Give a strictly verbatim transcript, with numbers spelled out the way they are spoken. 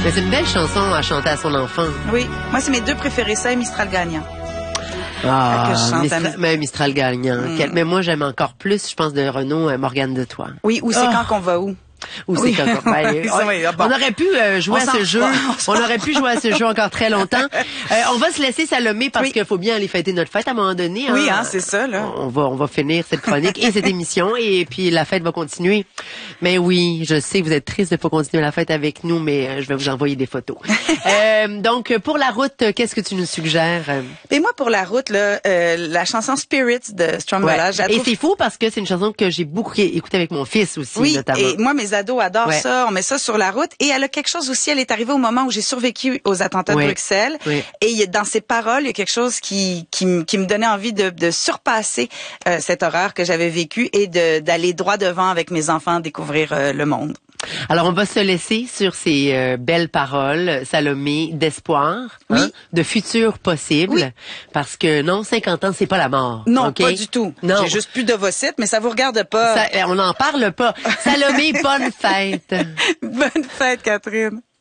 Mais c'est une belle chanson à chanter à son enfant. Oui. Moi, c'est mes deux préférés, ça et Mistral gagnant. Ah, que je chante Mistral, à... mais Mistral gagnant. Mm. Quel... Mais moi, j'aime encore plus, je pense, de Renaud, euh, Morgane de toi. Oui, ou c'est oh. quand qu'on va où? Ou oui. c'est quand ben, on, oui, bon. on aurait pu euh, jouer on à ce jeu. On, on aurait pu jouer à ce jeu encore très longtemps. Euh, on va se laisser Salomé parce oui. qu'il faut bien aller fêter notre fête à un moment donné. Oui, hein, hein, c'est ça là. On va on va finir cette chronique et cette émission et puis la fête va continuer. Mais oui, je sais que vous êtes triste de pas continuer la fête avec nous, mais euh, je vais vous envoyer des photos. euh, donc pour la route, qu'est-ce que tu nous suggères? Et moi pour la route là, euh, la chanson Spirits de Strombella. Ouais. Et trouve... c'est fou parce que c'est une chanson que j'ai beaucoup écoutée avec mon fils aussi, oui, notamment. Et moi mes ados adorent ouais. ça. On met ça sur la route et elle a quelque chose aussi. Elle est arrivée au moment où j'ai survécu aux attentats oui. de Bruxelles oui. et dans ses paroles, il y a quelque chose qui qui, qui me donnait envie de, de surpasser euh, cette horreur que j'avais vécue et de d'aller droit devant avec mes enfants découvrir euh, le monde. Alors, on va se laisser sur ces euh, belles paroles, Salomé, d'espoir, oui. hein, de futur possible, oui. parce que non, cinquante ans, c'est pas la mort. Non, okay? pas du tout. Non. J'ai juste plus d'ovocytes, mais ça vous regarde pas. Ça, on n'en parle pas. Salomé, bonne fête. Bonne fête, Catherine.